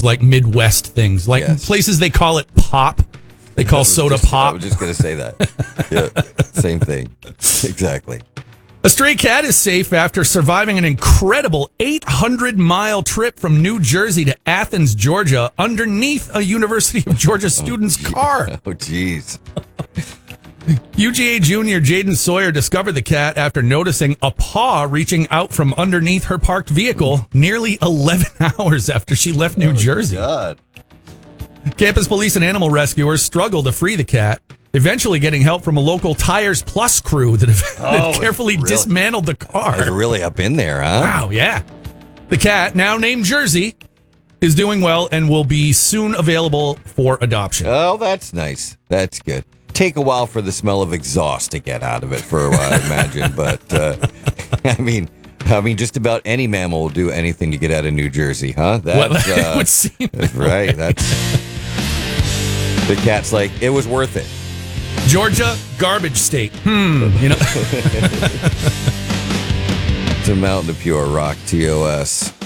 those like Midwest things, like places they call it pop. They call soda pop. I was just going to say that. Yeah, same thing. Exactly. A stray cat is safe after surviving an incredible 800-mile trip from New Jersey to Athens, Georgia, underneath a University of Georgia student's car. Oh, jeez. UGA junior Jaden Sawyer discovered the cat after noticing a paw reaching out from underneath her parked vehicle nearly 11 hours after she left New Jersey. God. Campus police and animal rescuers struggled to free the cat, eventually getting help from a local Tires Plus crew that carefully dismantled the car. It's really up in there, huh? Wow, yeah. The cat, now named Jersey, is doing well and will be soon available for adoption. Oh, that's nice. That's good. Take a while for the smell of exhaust to get out of it for a while, I imagine. But, I mean, just about any mammal will do anything to get out of New Jersey, huh? That would seem that's right. The cat's like, it was worth it. Georgia, garbage state. It's a mountain of pure rock, TOS.